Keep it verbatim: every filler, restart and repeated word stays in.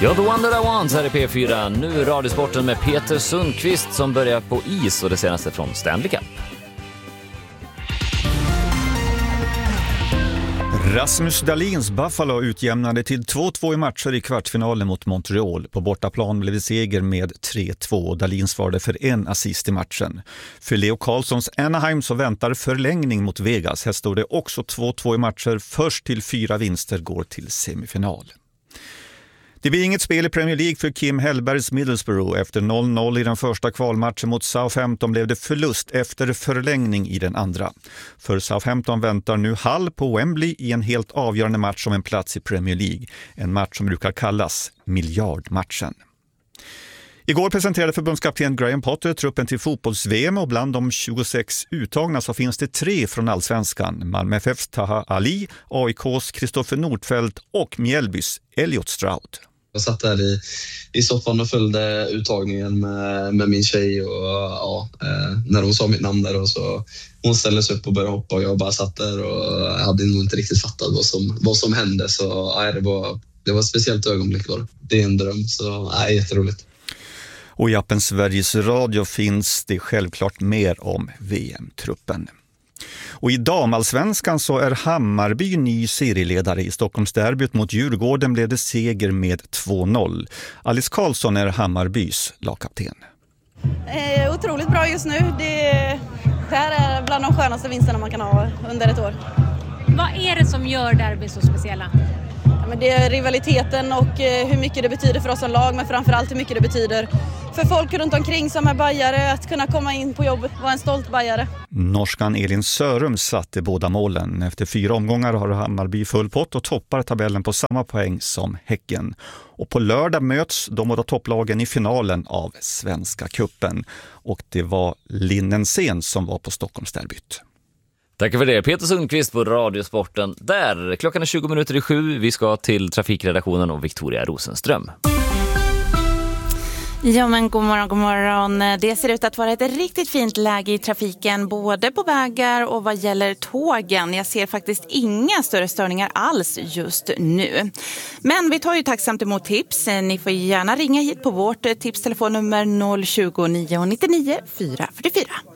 Ja, The Wonder I Want här i P fyra. Nu är radiosporten med Peter Sundqvist som börjar på is och det senaste från Stanley Cup. Rasmus Dahlins Buffalo utjämnade till två två i matcher i kvartsfinalen mot Montreal. På bortaplan blev det seger med tre två. Dahlin svarade för en assist i matchen. För Leo Carlssons Anaheim så väntar förlängning mot Vegas. Här står det också två två i matcher. Först till fyra vinster går till semifinal. Det blir inget spel i Premier League för Kim Hellbergs Middlesbrough. Efter noll noll i den första kvalmatchen mot Southampton blev det förlust efter förlängning i den andra. För Southampton väntar nu Hull på Wembley i en helt avgörande match om en plats i Premier League. En match som brukar kallas miljardmatchen. Igår presenterade förbundskapten Graham Potter truppen till fotbolls-V M och bland de tjugosex uttagna så finns det tre från Allsvenskan. Malmö F F:s Taha Ali, A I K:s Kristoffer Nordfeldt och Mjällbys Elliot Stroud. Jag satt där i, i soffan och följde uttagningen med, med min tjej och ja, eh, när hon sa mitt namn där och så hon ställde sig upp och började hoppa och jag bara satt där och hade nog inte riktigt fattat vad som, vad som hände så ja, det, var, det var ett speciellt ögonblick var det. Det är en dröm så ja, jätteroligt. Och i appen Sveriges Radio finns det självklart mer om V M-truppen. Och i damallsvenskan så är Hammarby ny serieledare. I Stockholmsderbyt mot Djurgården blev det seger med två noll. Alice Karlsson är Hammarbys lagkapten. Eh, otroligt bra just nu. Det, det här är bland de skönaste vinsterna man kan ha under ett år. Vad är det som gör derby så speciella? Ja, men det är rivaliteten och eh, hur mycket det betyder för oss som lag, men framförallt hur mycket det betyder för folk runt omkring som är bajare att kunna komma in på jobbet, vara en stolt bajare. Norskan Elin Sörum satte båda målen. Efter fyra omgångar har Hammarby full pott och toppar tabellen på samma poäng som Häcken. Och på lördag möts de båda topplagen i finalen av Svenska cupen. Och det var Linnensen som var på Stockholmsderbyt. Tack för det. Peter Sundqvist på Radiosporten. Där, klockan är tjugo minuter i sju. Vi ska till trafikredaktionen och Victoria Rosenström. Ja men god morgon, god morgon. Det ser ut att vara ett riktigt fint läge i trafiken både på vägar och vad gäller tågen. Jag ser faktiskt inga större störningar alls just nu. Men vi tar ju tacksamt emot tips. Ni får gärna ringa hit på vårt tipstelefonnummer noll tjugo, nio nio nio fyra fyra fyra.